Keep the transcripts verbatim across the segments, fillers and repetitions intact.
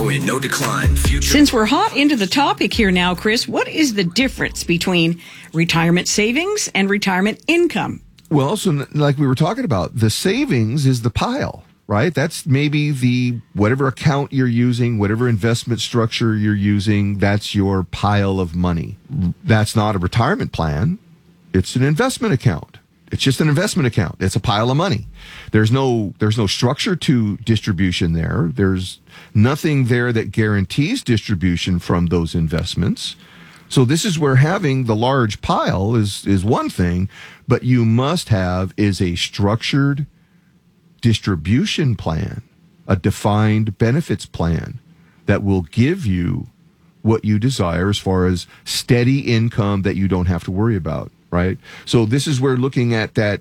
Tomorrow in no decline. Future. Since we're hot into the topic here now, Chris, what is the difference between retirement savings and retirement income? Well, so like we were talking about, the savings is the pile, right? That's maybe the whatever account you're using, whatever investment structure you're using, that's your pile of money. That's not a retirement plan. It's an investment account. It's just an investment account. It's a pile of money. There's no there's no structure to distribution there. There's nothing there that guarantees distribution from those investments. So this is where having the large pile is is one thing, but you must have is a structured distribution plan, a defined benefits plan that will give you what you desire as far as steady income that you don't have to worry about. Right? So this is where looking at that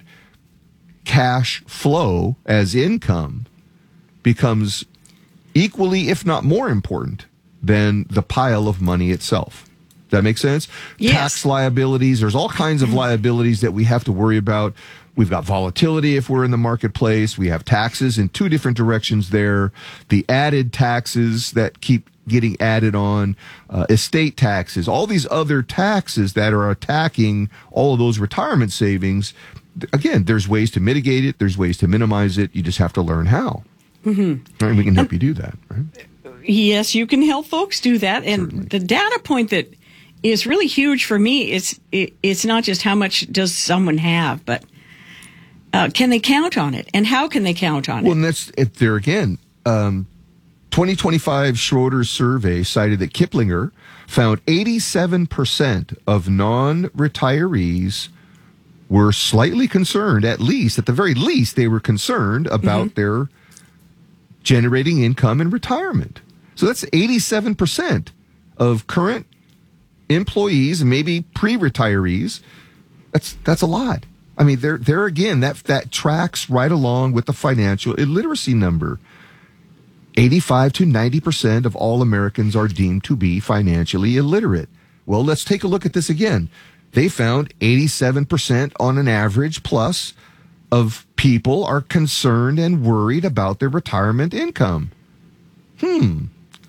cash flow as income becomes equally, if not more important than the pile of money itself. Does that make sense? Yes. Tax liabilities. There's all kinds of liabilities that we have to worry about. We've got volatility if we're in the marketplace. We have taxes in two different directions there. The added taxes that keep getting added on, uh, estate taxes, all these other taxes that are attacking all of those retirement savings. Again, there's ways to mitigate it. There's ways to minimize it. You just have to learn how. Mm-hmm. Right? We can help um, you do that. Right? Yes, you can help folks do that. And Certainly. The data point that is really huge for me is it, it's not just how much does someone have, but uh, can they count on it? And how can they count on Well, it? and that's if there again. Um, twenty twenty-five Schroeder's survey cited that Kiplinger found eighty-seven percent of non-retirees were slightly concerned, at least, at the very least, they were concerned about mm-hmm. their generating income in retirement. So that's eighty-seven percent of current employees and maybe pre-retirees. That's that's a lot. I mean, there there again, that that tracks right along with the financial illiteracy number. eighty-five to ninety percent of all Americans are deemed to be financially illiterate. Well, let's take a look at this again. They found eighty-seven percent on an average plus of people are concerned and worried about their retirement income. Hmm.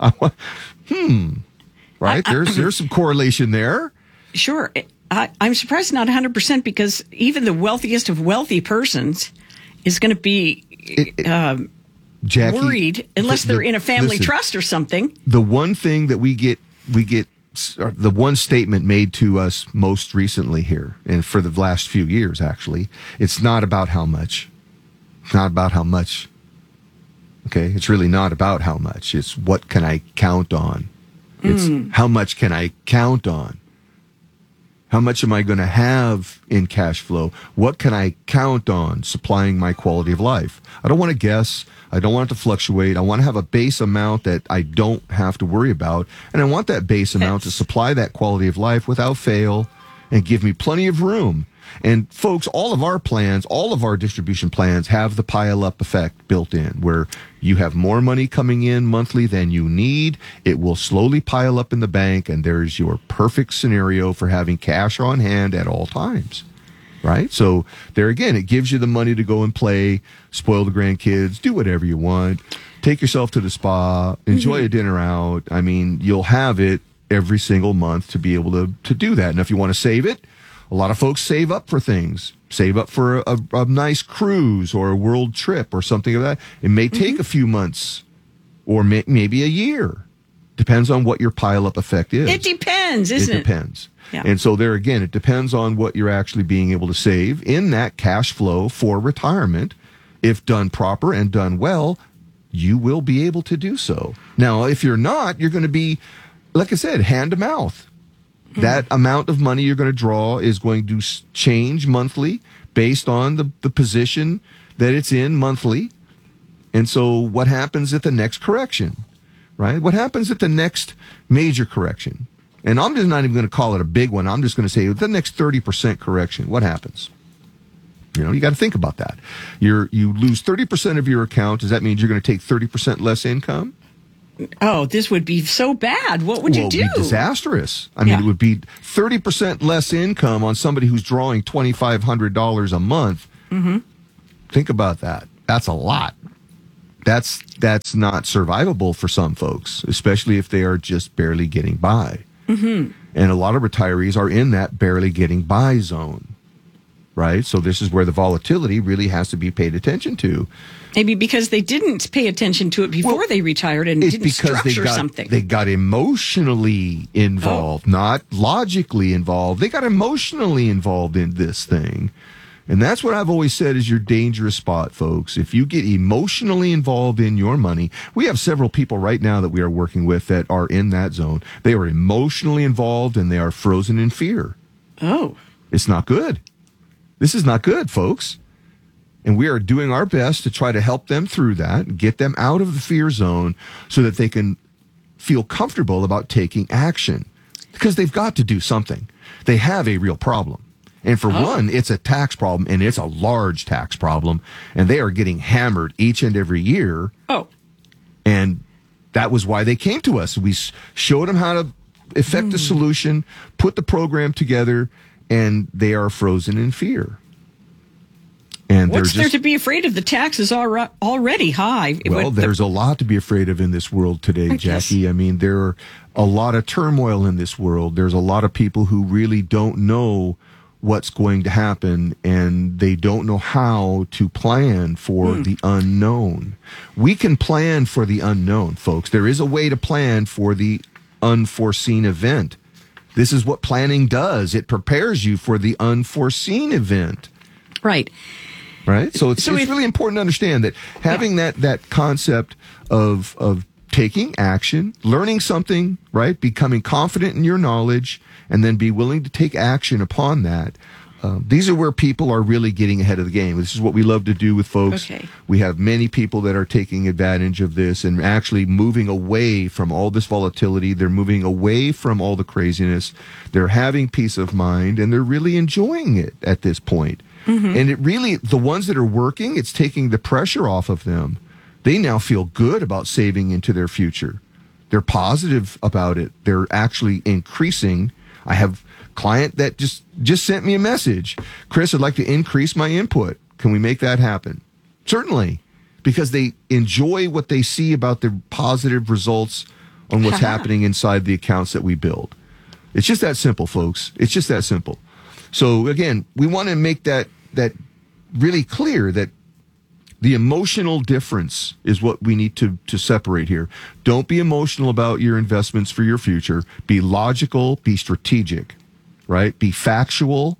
hmm. Right? I, I, there's there's some correlation there. Sure. I, I'm surprised not one hundred percent because even the wealthiest of wealthy persons is going to be It, it, um, Jackie, worried unless the, they're the, in a family listen, trust or something. The one thing that we get, we get, the one statement made to us most recently here, and for the last few years, actually, it's not about how much. It's not about how much. Okay? It's really not about how much. It's what can I count on? It's mm. how much can I count on? How much am I going to have in cash flow? What can I count on supplying my quality of life? I don't want to guess. I don't want it to fluctuate. I want to have a base amount that I don't have to worry about. And I want that base amount to supply that quality of life without fail and give me plenty of room. And folks, all of our plans, all of our distribution plans have the pile-up effect built in, where you have more money coming in monthly than you need. It will slowly pile up in the bank, and there's your perfect scenario for having cash on hand at all times, right? So there again, it gives you the money to go and play, spoil the grandkids, do whatever you want, take yourself to the spa, enjoy mm-hmm. a dinner out. I mean, you'll have it every single month to be able to, to do that. And if you want to save it, a lot of folks save up for things, save up for a, a, a nice cruise or a world trip or something like that. It may take mm-hmm. a few months or may, maybe a year. Depends on what your pile-up effect is. It depends, isn't it? It depends. Yeah. And so there again, it depends on what you're actually being able to save in that cash flow for retirement. If done proper and done well, you will be able to do so. Now, if you're not, you're going to be, like I said, hand to mouth. That amount of money you're going to draw is going to change monthly based on the, the position that it's in monthly. And so what happens at the next correction, right? What happens at the next major correction? And I'm just not even going to call it a big one. I'm just going to say the next thirty percent correction. What happens? You know, you got to think about that. You're, you lose thirty percent of your account. Does that mean you're going to take thirty percent less income? Oh, this would be so bad. What would well, you do? It would be disastrous. I mean, yeah. It would be thirty percent less income on somebody who's drawing twenty-five hundred dollars a month. Mm-hmm. Think about that. That's a lot. that's that's not survivable for some folks, especially if they are just barely getting by. Mm-hmm. And a lot of retirees are in that barely getting by zone, right? So this is where the volatility really has to be paid attention to. Maybe because they didn't pay attention to it before well, they retired and it's didn't because structure they got, something. They got emotionally involved, oh. not logically involved. They got emotionally involved in this thing. And that's what I've always said is your dangerous spot, folks. If you get emotionally involved in your money, we have several people right now that we are working with that are in that zone. They are emotionally involved and they are frozen in fear. Oh. It's not good. This is not good, folks. And we are doing our best to try to help them through that and get them out of the fear zone so that they can feel comfortable about taking action. Because they've got to do something. They have a real problem. And for oh. one, it's a tax problem, and it's a large tax problem, and they are getting hammered each and every year. Oh. And that was why they came to us. We showed them how to effect mm. a solution, put the program together, and they are frozen in fear. And What's just, there to be afraid of? The taxes are already high. Well, there's the, a lot to be afraid of in this world today, I Jackie. Guess. I mean, there are a lot of turmoil in this world. There's a lot of people who really don't know what's going to happen, and they don't know how to plan for hmm. the unknown. We can plan for the unknown, folks. There is a way to plan for the unforeseen event. This is what planning does. It prepares you for the unforeseen event. Right. Right? So it's, so it's if, really important to understand that having yeah. that, that concept of, of taking action, learning something, right? Becoming confident in your knowledge, and then be willing to take action upon that. Um, these are where people are really getting ahead of the game. This is what we love to do with folks. Okay. We have many people that are taking advantage of this and actually moving away from all this volatility. They're moving away from all the craziness. They're having peace of mind, and they're really enjoying it at this point. Mm-hmm. And it really, the ones that are working, it's taking the pressure off of them. They now feel good about saving into their future. They're positive about it. They're actually increasing. I have a client that just, just sent me a message. Chris, I'd like to increase my input. Can we make that happen? Certainly, because they enjoy what they see about the positive results on what's happening inside the accounts that we build. It's just that simple, folks. It's just that simple. So again, we want to make that, that really clear that the emotional difference is what we need to, to separate here. Don't be emotional about your investments for your future. Be logical, be strategic, right? Be factual,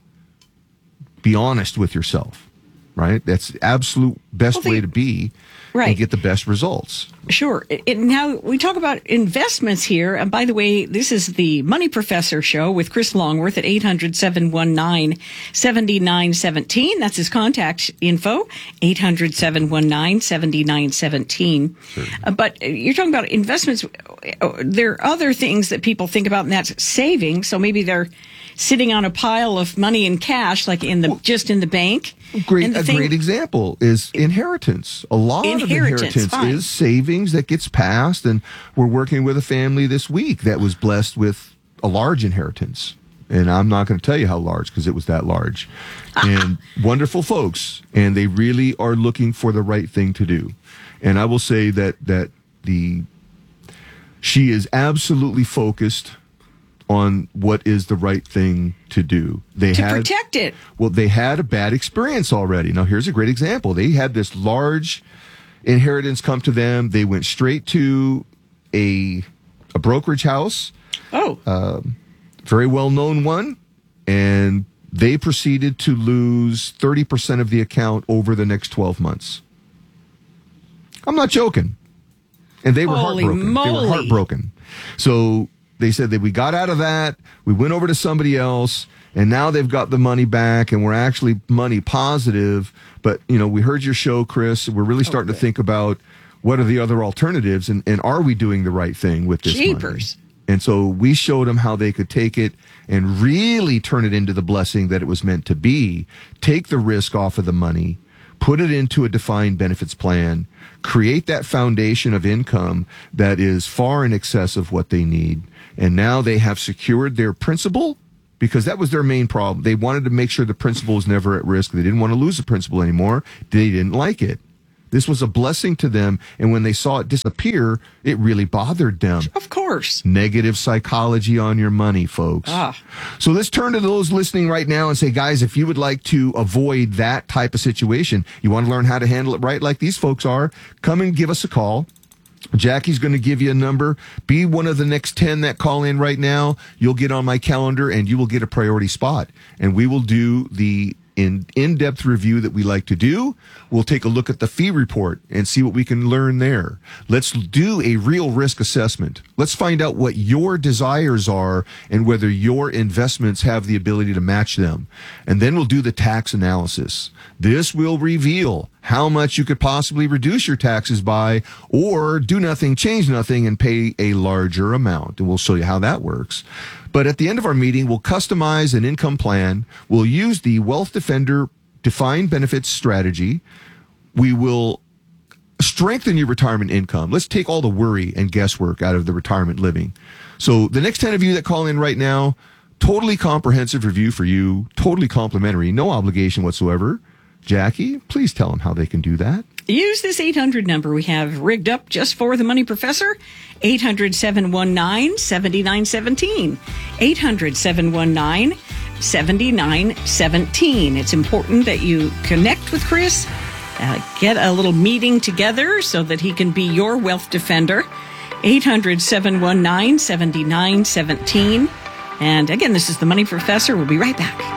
be honest with yourself, right? That's the absolute best well, the, way to be right. and get the best results. Sure. It, it, now, we talk about investments here. And by the way, this is the Money Professor Show with Chris Longworth at eight hundred, seven one nine, seven nine one seven. That's his contact info, eight hundred, seven one nine, seven nine one seven. Sure. Uh, but you're talking about investments. There are other things that people think about, and that's saving. So maybe they're sitting on a pile of money in cash, like in the well, just in the bank. Great, a thing, great example is inheritance. A lot inheritance, of inheritance fine. is savings that gets passed, and we're working with a family this week that was blessed with a large inheritance. And I'm not going to tell you how large because it was that large. And wonderful folks, and they really are looking for the right thing to do. And I will say that that the she is absolutely focused on what is the right thing to do. They to had, protect it. Well, they had a bad experience already. Now, here's a great example. They had this large inheritance come to them. They went straight to a a brokerage house. Oh. Um, very well-known one. And they proceeded to lose thirty percent of the account over the next twelve months. I'm not joking. And they were Holy heartbroken. Moly. They were heartbroken. So they said that we got out of that, we went over to somebody else, and now they've got the money back, and we're actually money positive. But, you know, we heard your show, Chris. We're really starting okay. to think about what are the other alternatives, and, and are we doing the right thing with this Jeepers. money? And so we showed them how they could take it and really turn it into the blessing that it was meant to be, take the risk off of the money, put it into a defined benefits plan, create that foundation of income that is far in excess of what they need. And now they have secured their principal, because that was their main problem. They wanted to make sure the principal was never at risk. They didn't want to lose the principal anymore. They didn't like it. This was a blessing to them. And when they saw it disappear, it really bothered them. Of course. Negative psychology on your money, folks. Ah. So let's turn to those listening right now and say, guys, if you would like to avoid that type of situation, you want to learn how to handle it right like these folks are, come and give us a call. Jackie's going to give you a number. Be one of the next ten that call in right now. You'll get on my calendar and you will get a priority spot. And we will do the in, in-depth review that we like to do. We'll take a look at the fee report and see what we can learn there. Let's do a real risk assessment. Let's find out what your desires are and whether your investments have the ability to match them. And then we'll do the tax analysis. This will reveal how much you could possibly reduce your taxes by, or do nothing, change nothing, and pay a larger amount. And we'll show you how that works. But at the end of our meeting, we'll customize an income plan. We'll use the Wealth Defender defined benefits strategy. We will strengthen your retirement income. Let's take all the worry and guesswork out of the retirement living. So the next ten of you that call in right now, totally comprehensive review for you, totally complimentary, no obligation whatsoever. Jackie, please tell them how they can do that. Use this eight hundred number we have rigged up just for the Money Professor, eight hundred, seven one nine, seven nine one seven, eight hundred, seven one nine, seven nine one seven. It's important that you connect with Chris, uh, get a little meeting together so that he can be your wealth defender, eight hundred, seven one nine, seven nine one seven. And again, this is the Money Professor. We'll be right back.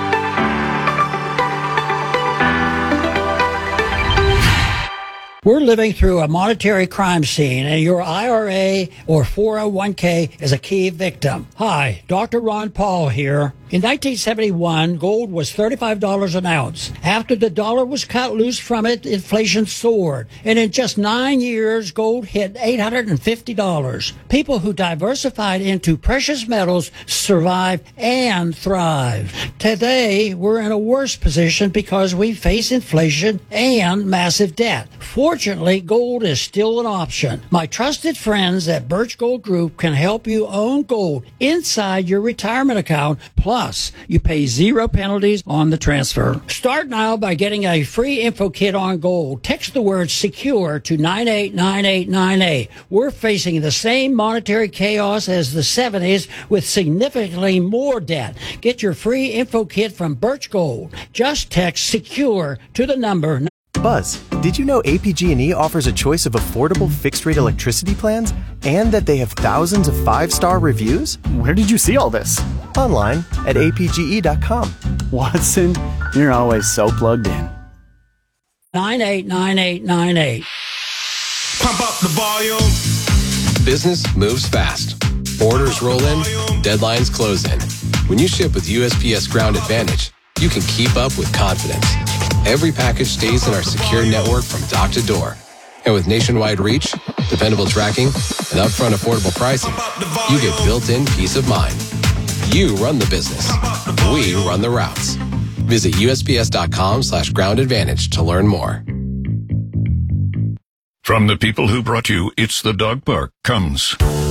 We're living through a monetary crime scene, and your I R A or four oh one k is a key victim. Hi, Doctor Ron Paul here. In nineteen seventy-one, gold was thirty-five dollars an ounce. After the dollar was cut loose from it, inflation soared. And in just nine years, gold hit eight hundred fifty dollars. People who diversified into precious metals survive and thrive. Today, we're in a worse position because we face inflation and massive debt. Fortunately, gold is still an option. My trusted friends at Birch Gold Group can help you own gold inside your retirement account. Plus, you pay zero penalties on the transfer. Start now by getting a free info kit on gold. Text the word SECURE to nine eight nine eight nine eight. We're facing the same monetary chaos as the seventies with significantly more debt. Get your free info kit from Birch Gold. Just text SECURE to the number. Buzz, did you know A P G and E offers a choice of affordable fixed-rate electricity plans and that they have thousands of five-star reviews? Where did you see all this? Online at A P G E dot com. Watson, you're always so plugged in. nine eight nine eight nine eight. Pump up the volume. Business moves fast. Orders roll in, deadlines close in. When you ship with U S P S Ground Advantage, you can keep up with confidence. Every package stays in our secure network from dock to door. And with nationwide reach, dependable tracking, and upfront affordable pricing, you get built-in peace of mind. You run the business. We run the routes. Visit U S P S dot com slash ground advantage to learn more. From the people who brought you It's the Dog Park comes